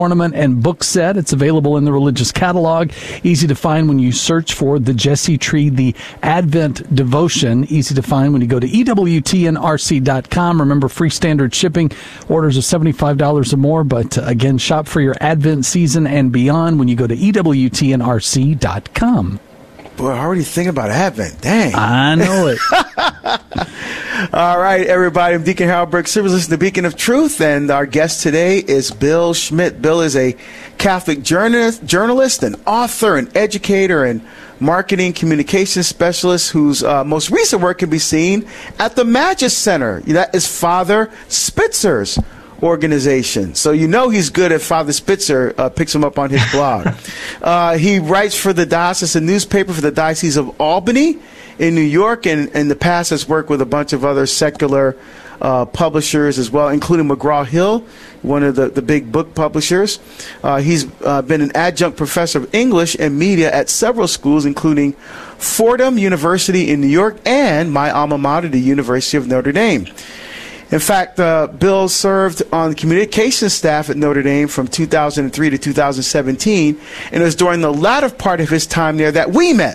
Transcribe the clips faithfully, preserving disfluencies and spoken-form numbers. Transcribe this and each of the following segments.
ornament and book set. It's available in the religious catalog. Easy to find when you search for the Jesse Tree, the Advent Devotion. Easy to find when you go to E W T N R C dot com. Remember, free standard shipping, orders of seventy-five dollars or more. But uh, again, shop for your Advent season and beyond when you go to E W T N R C dot com. Boy, I already think about Advent. Dang. I know it. All right, everybody. I'm Deacon Harold Burke Silvers. Listen to Beacon of Truth, and our guest today is Bill Schmidt. Bill is a Catholic journalist, journalist, an author, an educator, and marketing communications specialist whose uh, most recent work can be seen at the Magis Center. That is Father Spitzer's organization. So you know he's good if Father Spitzer uh, picks him up on his blog. uh, he writes for the diocesan newspaper for the Diocese of Albany in New York, and in the past has worked with a bunch of other secular uh, publishers as well, including McGraw-Hill, one of the, the big book publishers. Uh, he's uh, been an adjunct professor of English and media at several schools, including Fordham University in New York and my alma mater, the University of Notre Dame. In fact, uh, Bill served on the communications staff at Notre Dame from two thousand three to two thousand seventeen, and it was during the latter part of his time there that we met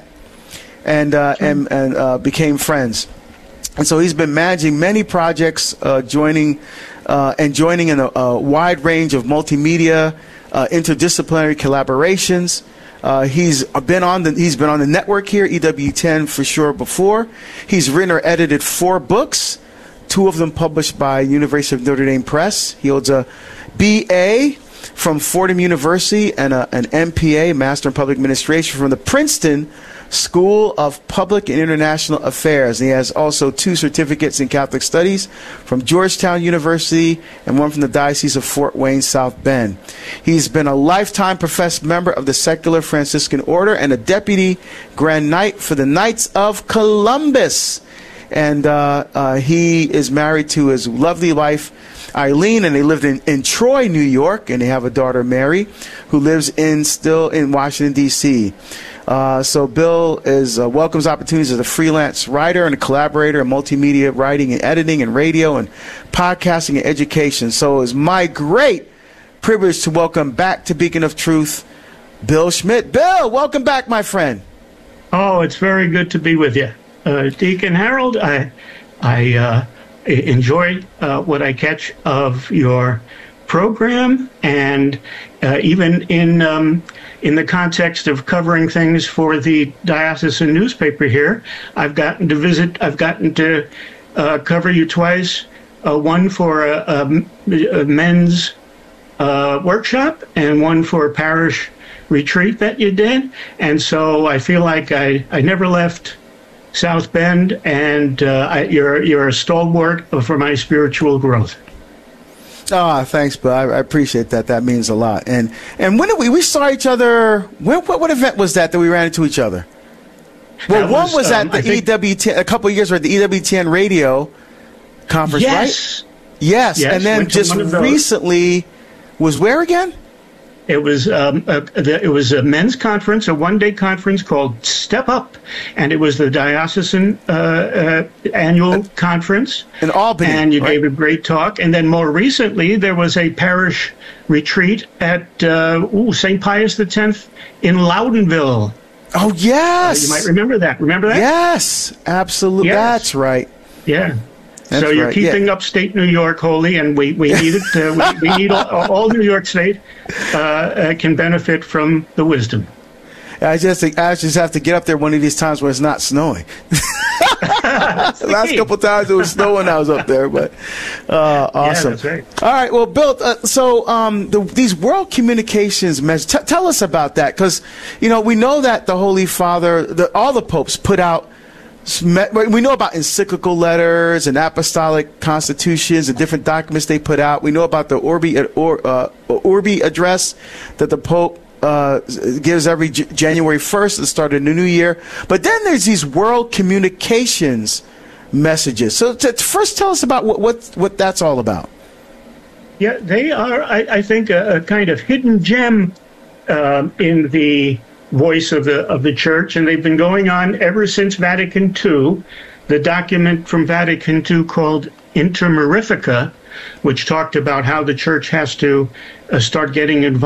and uh, and, and uh, became friends. And so he's been managing many projects, uh, joining uh, and joining in a, a wide range of multimedia, uh, interdisciplinary collaborations. Uh, he's been on the he's been on the network here, E W ten for sure. Before, he's written or edited four books. Two of them published by University of Notre Dame Press. He holds a B A from Fordham University and a, an M P A, Master in Public Administration, from the Princeton School of Public and International Affairs. And he has also two certificates in Catholic Studies from Georgetown University and one from the Diocese of Fort Wayne, South Bend. He's been a lifetime professed member of the Secular Franciscan Order and a Deputy Grand Knight for the Knights of Columbus. And uh, uh, he is married to his lovely wife, Eileen, and they lived in, in Troy, New York, and they have a daughter, Mary, who lives in still in Washington, D C Uh, so Bill is uh, welcomes opportunities as a freelance writer and a collaborator in multimedia writing and editing and radio and podcasting and education. So it's my great privilege to welcome back to Beacon of Truth, Bill Schmidt. Bill, welcome back, my friend. Oh, it's very good to be with you. Uh, Deacon Harold, I, I uh, enjoy uh, what I catch of your program, and uh, even in um, in the context of covering things for the diocesan newspaper here, I've gotten to visit. I've gotten to uh, cover you twice. Uh, one for a, a, a men's uh, workshop, and one for a parish retreat that you did. And so I feel like I, I never left South Bend, and uh, I, you're you're a stalwart for my spiritual growth. Oh, thanks, Bill. I, I appreciate that. That means a lot. And and when did we we saw each other? When, what what event was that that we ran into each other? Well, that one was, was um, at the E W T N, a couple of years ago at the E W T N radio conference, yes. right? Yes. Yes. And then just recently was where again? It was um, a, it was a men's conference, a one-day conference called Step Up, and it was the diocesan uh, uh, annual conference in Albany. And you right? gave a great talk. And then more recently, there was a parish retreat at uh, ooh, Saint Pius the Tenth in Loudonville. Oh yes, uh, you might remember that. Remember that? Yes, absolutely. Yes. That's right. Yeah. That's so you're right. keeping yeah. upstate New York holy, and we, we need it. Uh, we, we need all, all New York State uh, uh, can benefit from the wisdom. I just I just have to get up there one of these times where it's not snowing. The last couple of times it was snowing, I was up there, but uh, awesome. Yeah, that's right. All right, well, Bill, uh, so um, the, these World Communications messages, t- tell us about that, because you know we know that the Holy Father, the, all the popes put out. We know about encyclical letters and apostolic constitutions and different documents they put out. We know about the Orbi, or, uh, Orbi address that the Pope uh, gives every J- January first at the start of the new year. But then there's these world communications messages. So t- first tell us about what, what, what that's all about. Yeah, they are, I, I think, a, a kind of hidden gem uh, in the voice of the of the church, and they've been going on ever since Vatican Two. The document from Vatican Two called Inter Mirifica which talked about how the church has to uh, start getting involved